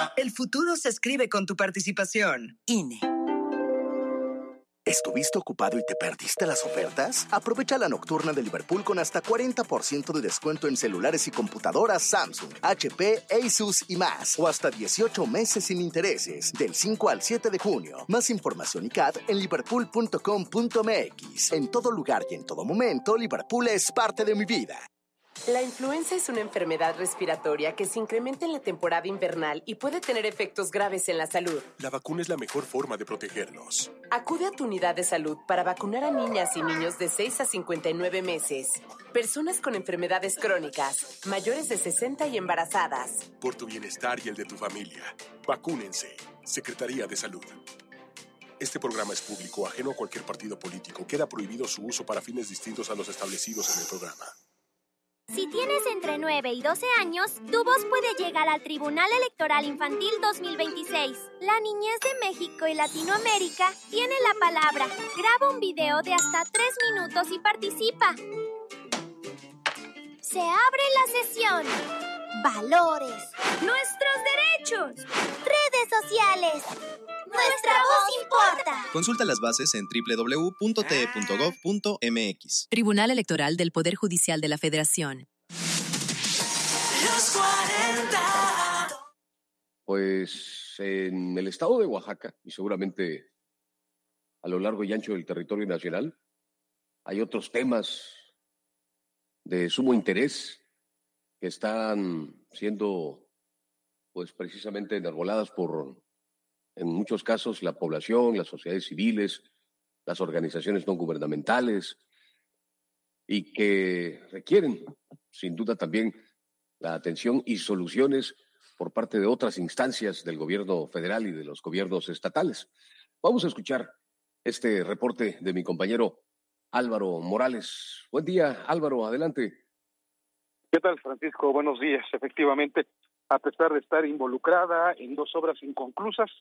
El futuro se escribe con tu participación. INE. ¿Estuviste ocupado y te perdiste las ofertas? Aprovecha la nocturna de Liverpool con hasta 40% de descuento en celulares y computadoras Samsung, HP, Asus y más. O hasta 18 meses sin intereses, del 5 al 7 de junio. Más información y CAD en liverpool.com.mx. En todo lugar y en todo momento, Liverpool es parte de mi vida. La influenza es una enfermedad respiratoria que se incrementa en la temporada invernal y puede tener efectos graves en la salud. La vacuna es la mejor forma de protegernos. Acude a tu unidad de salud para vacunar a niñas y niños de 6 a 59 meses, personas con enfermedades crónicas, mayores de 60 y embarazadas. Por tu bienestar y el de tu familia, vacúnense. Secretaría de Salud. Este programa es público, ajeno a cualquier partido político. Queda prohibido su uso para fines distintos a los establecidos en el programa. Si tienes entre 9 y 12 años, tu voz puede llegar al Tribunal Electoral Infantil 2026. La niñez de México y Latinoamérica tiene la palabra. Graba un video de hasta 3 minutos y participa. Se abre la sesión. Valores. Nuestros derechos. Redes sociales. Nuestra voz importa. Consulta las bases en www.te.gov.mx. Tribunal Electoral del Poder Judicial de la Federación. Los 40. Pues en el estado de Oaxaca, y seguramente a lo largo y ancho del territorio nacional, hay otros temas de sumo interés que están siendo, pues precisamente enarboladas por, en muchos casos, la población, las sociedades civiles, las organizaciones no gubernamentales, y que requieren, sin duda, también la atención y soluciones por parte de otras instancias del gobierno federal y de los gobiernos estatales. Vamos a escuchar este reporte de mi compañero Álvaro Morales. Buen día, Álvaro, adelante. ¿Qué tal, Francisco? Buenos días. Efectivamente, a pesar de estar involucrada en 2 obras inconclusas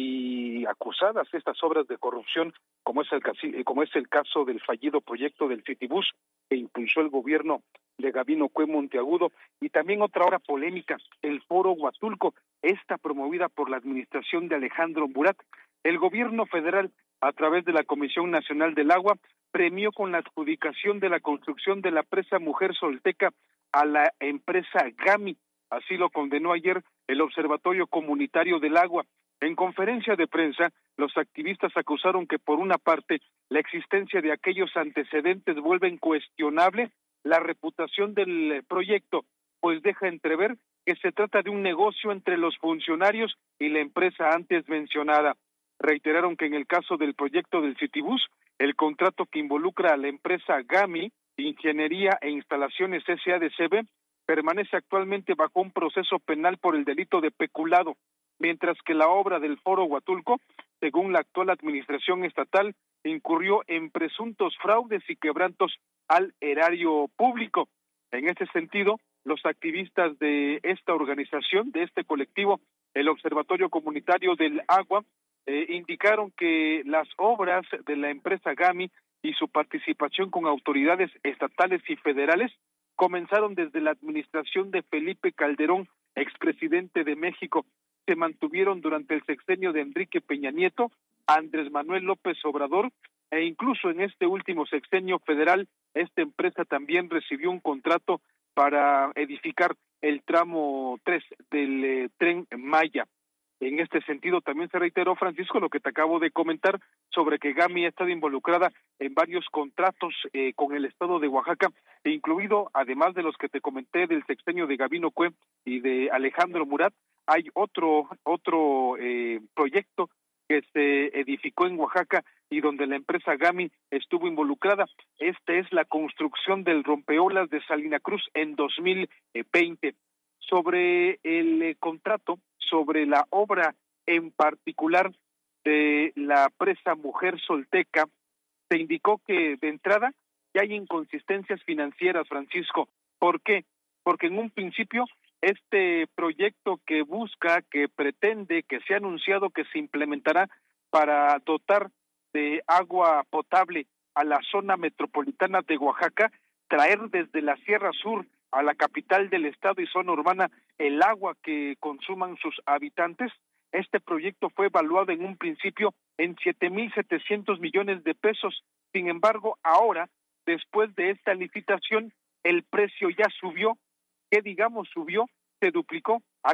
y acusadas estas obras de corrupción, como es el caso del fallido proyecto del Citibús que impulsó el gobierno de Gabino Cue Monteagudo, y también otra obra polémica, el Foro Huatulco, esta promovida por la administración de Alejandro Murat. El gobierno federal, a través de la Comisión Nacional del Agua, premió con la adjudicación de la construcción de la presa Mujer Solteca a la empresa GAMI. Así lo condenó ayer el Observatorio Comunitario del Agua. En conferencia de prensa, los activistas acusaron que, por una parte, la existencia de aquellos antecedentes vuelven cuestionable la reputación del proyecto, pues deja entrever que se trata de un negocio entre los funcionarios y la empresa antes mencionada. Reiteraron que en el caso del proyecto del Citibús, el contrato que involucra a la empresa GAMI, Ingeniería e Instalaciones S.A.D.C.B., permanece actualmente bajo un proceso penal por el delito de peculado, mientras que la obra del Foro Huatulco, según la actual administración estatal, incurrió en presuntos fraudes y quebrantos al erario público. En este sentido, los activistas de esta organización, de este colectivo, el Observatorio Comunitario del Agua, indicaron que las obras de la empresa GAMI y su participación con autoridades estatales y federales comenzaron desde la administración de Felipe Calderón, expresidente de México. Se mantuvieron durante el sexenio de Enrique Peña Nieto, Andrés Manuel López Obrador, e incluso en este último sexenio federal, esta empresa también recibió un contrato para edificar el tramo 3 del Tren Maya. En este sentido, también se reiteró, Francisco, lo que te acabo de comentar sobre que GAMI ha estado involucrada en varios contratos con el estado de Oaxaca, incluido, además de los que te comenté del sexenio de Gabino Cue y de Alejandro Murat, hay otro proyecto que se edificó en Oaxaca y donde la empresa GAMI estuvo involucrada. Esta es la construcción del rompeolas de Salina Cruz en 2020. Sobre el contrato, sobre la obra en particular de la presa Mujer Solteca, se indicó que de entrada ya hay inconsistencias financieras, Francisco. ¿Por qué? Porque en un principio este proyecto que busca, que pretende, que se ha anunciado que se implementará para dotar de agua potable a la zona metropolitana de Oaxaca, traer desde la Sierra Sur a la capital del estado y zona urbana el agua que consuman sus habitantes. Este proyecto fue evaluado en un principio en 7,700 millones de pesos. Sin embargo, ahora, después de esta licitación, el precio ya subió, subió, se duplicó a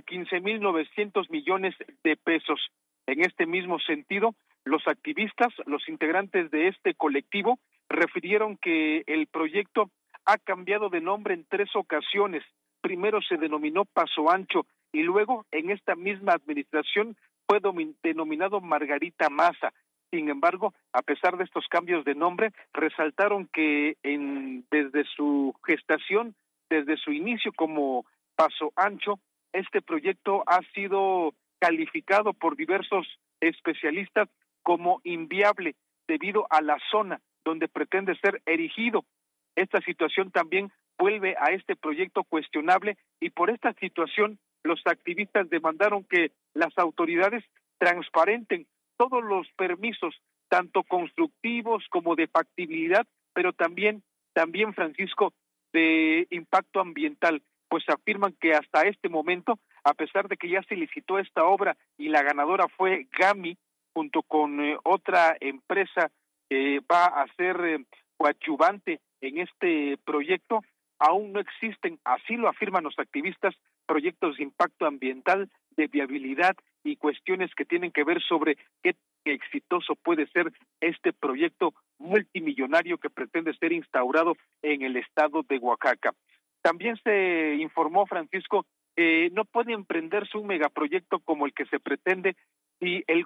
15,900 millones de pesos. En este mismo sentido, los activistas, los integrantes de este colectivo, refirieron que el proyecto ha cambiado de nombre en 3 ocasiones. Primero se denominó Paso Ancho y luego en esta misma administración fue denominado Margarita Maza. Sin embargo, a pesar de estos cambios de nombre, resaltaron que desde su gestación, desde su inicio como Paso Ancho, este proyecto ha sido calificado por diversos especialistas como inviable debido a la zona donde pretende ser erigido. Esta situación también vuelve a este proyecto cuestionable y por esta situación los activistas demandaron que las autoridades transparenten todos los permisos, tanto constructivos como de factibilidad, pero también Francisco, de impacto ambiental, pues afirman que hasta este momento, a pesar de que ya se licitó esta obra y la ganadora fue GAMI, junto con otra empresa que va a ser coadyuvante en este proyecto, aún no existen, así lo afirman los activistas, proyectos de impacto ambiental, de viabilidad y cuestiones que tienen que ver sobre qué exitoso puede ser este proyecto multimillonario que pretende ser instaurado en el estado de Oaxaca. También se informó, Francisco, que no puede emprenderse un megaproyecto como el que se pretende si el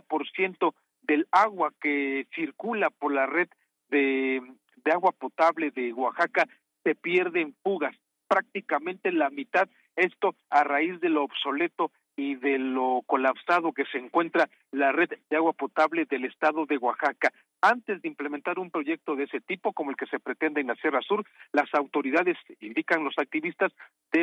40% del agua que circula por la red de agua potable de Oaxaca se pierde en fugas, prácticamente la mitad, esto a raíz de lo obsoleto y de lo colapsado que se encuentra la red de agua potable del estado de Oaxaca. Antes de implementar un proyecto de ese tipo, como el que se pretende en la Sierra Sur, las autoridades, indican los activistas,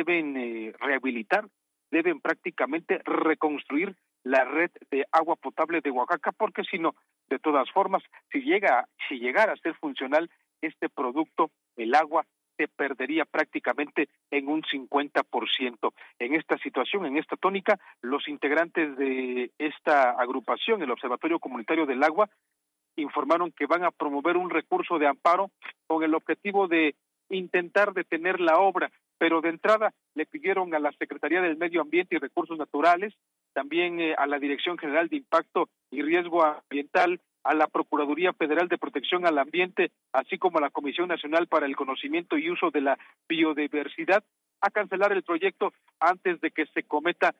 deben rehabilitar, deben prácticamente reconstruir la red de agua potable de Oaxaca, porque si no, de todas formas, si llegara a ser funcional este producto, el agua se perdería prácticamente en un 50%. En esta situación, en esta tónica, los integrantes de esta agrupación, el Observatorio Comunitario del Agua, informaron que van a promover un recurso de amparo con el objetivo de intentar detener la obra, pero de entrada le pidieron a la Secretaría del Medio Ambiente y Recursos Naturales, también a la Dirección General de Impacto y Riesgo Ambiental, a la Procuraduría Federal de Protección al Ambiente, así como a la Comisión Nacional para el Conocimiento y Uso de la Biodiversidad, a cancelar el proyecto antes de que se cometa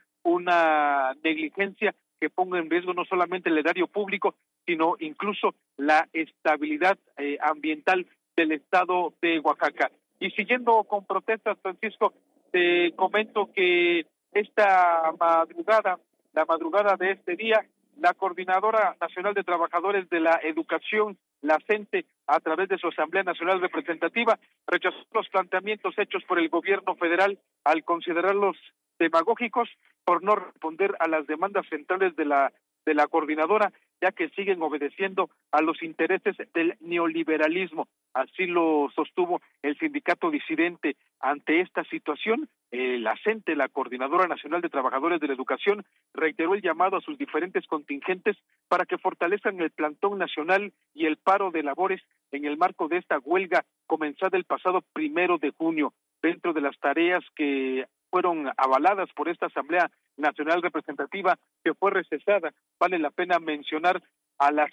una negligencia que ponga en riesgo no solamente el erario público, sino incluso la estabilidad ambiental del estado de Oaxaca. Y siguiendo con protestas, Francisco, te comento que esta madrugada, la madrugada de este día, la Coordinadora Nacional de Trabajadores de la Educación, la CENTE, a través de su Asamblea Nacional Representativa, rechazó los planteamientos hechos por el gobierno federal al considerarlos demagógicos por no responder a las demandas centrales de la coordinadora, ya que siguen obedeciendo a los intereses del neoliberalismo. Así lo sostuvo el sindicato disidente. Ante esta situación, la CENTE, la Coordinadora Nacional de Trabajadores de la Educación, reiteró el llamado a sus diferentes contingentes para que fortalezcan el plantón nacional y el paro de labores en el marco de esta huelga comenzada el pasado 1 de junio. Dentro de las tareas que fueron avaladas por esta Asamblea Nacional Representativa, que fue recesada, vale la pena mencionar, a las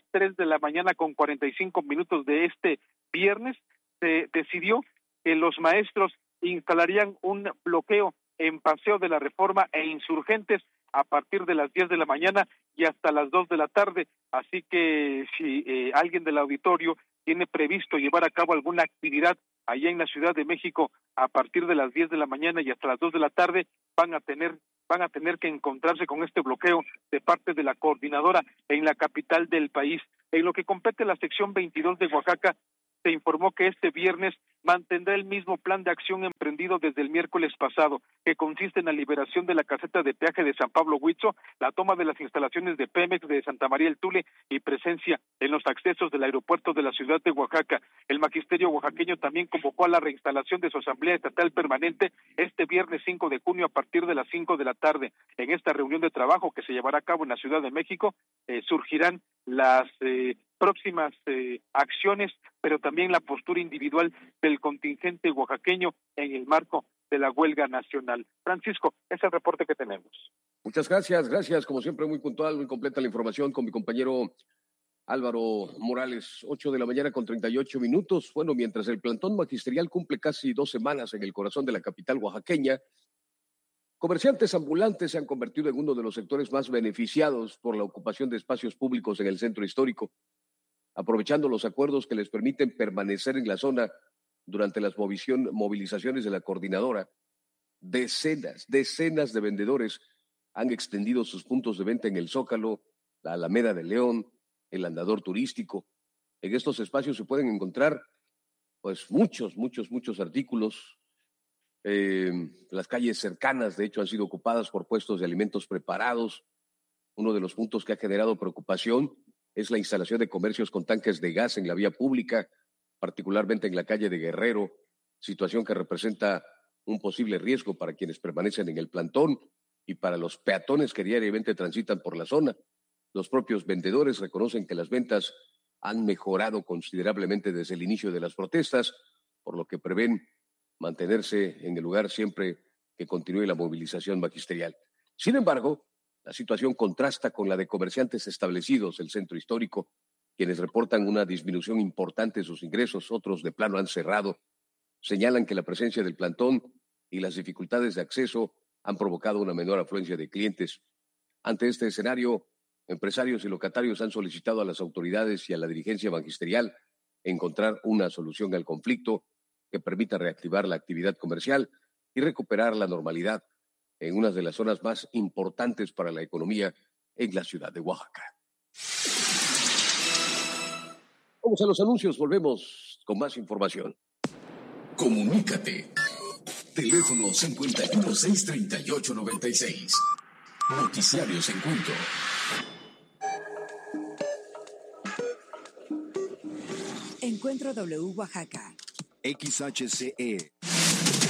3:45 de este viernes, se decidió que los maestros instalarían un bloqueo en Paseo de la Reforma e Insurgentes a partir de las 10 de la mañana y hasta las 2 de la tarde. Así que si alguien del auditorio tiene previsto llevar a cabo alguna actividad allá en la Ciudad de México a partir de las 10 de la mañana y hasta las 2 de la tarde, van a tener que encontrarse con este bloqueo de parte de la coordinadora en la capital del país. En lo que compete la sección 22 de Oaxaca, se informó que este viernes mantendrá el mismo plan de acción emprendido desde el miércoles pasado, que consiste en la liberación de la caseta de peaje de San Pablo Huitzo, la toma de las instalaciones de Pemex de Santa María el Tule y presencia en los accesos del aeropuerto de la ciudad de Oaxaca. El magisterio oaxaqueño también convocó a la reinstalación de su asamblea estatal permanente este viernes 5 de junio a partir de las 5 de la tarde. En esta reunión de trabajo que se llevará a cabo en la Ciudad de México, surgirán las próximas acciones, pero también la postura individual del contingente oaxaqueño en el marco de la huelga nacional. Francisco, ese es el reporte que tenemos. Muchas gracias, como siempre muy puntual, muy completa la información con mi compañero Álvaro Morales, 8 de la mañana con 38 minutos. Bueno, mientras el plantón magisterial cumple casi 2 semanas en el corazón de la capital oaxaqueña, comerciantes ambulantes se han convertido en uno de los sectores más beneficiados por la ocupación de espacios públicos en el centro histórico, aprovechando los acuerdos que les permiten permanecer en la zona durante las movilizaciones de la coordinadora. Decenas de vendedores han extendido sus puntos de venta en el Zócalo, la Alameda de León, el Andador Turístico. En estos espacios se pueden encontrar pues muchos artículos. Las calles cercanas, de hecho, han sido ocupadas por puestos de alimentos preparados. Uno de los puntos que ha generado preocupación es la instalación de comercios con tanques de gas en la vía pública, particularmente en la calle de Guerrero, situación que representa un posible riesgo para quienes permanecen en el plantón y para los peatones que diariamente transitan por la zona. Los propios vendedores reconocen que las ventas han mejorado considerablemente desde el inicio de las protestas, por lo que prevén mantenerse en el lugar siempre que continúe la movilización magisterial. Sin embargo, la situación contrasta con la de comerciantes establecidos del centro histórico, quienes reportan una disminución importante de sus ingresos, otros de plano han cerrado. Señalan que la presencia del plantón y las dificultades de acceso han provocado una menor afluencia de clientes. Ante este escenario, empresarios y locatarios han solicitado a las autoridades y a la dirigencia magisterial encontrar una solución al conflicto que permita reactivar la actividad comercial y recuperar la normalidad en una de las zonas más importantes para la economía en la ciudad de Oaxaca. Vamos a los anuncios, volvemos con más información. Comunícate. Teléfono 51-638-96. Noticiarios Encuentro. Encuentro W Oaxaca. XHCE